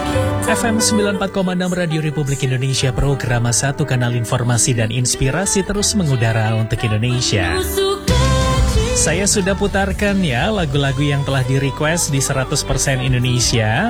FM 94,6 Radio Republik Indonesia, program 1 kanal informasi dan inspirasi terus mengudara untuk Indonesia. Saya sudah putarkan ya lagu-lagu yang telah di-request di 100% Indonesia.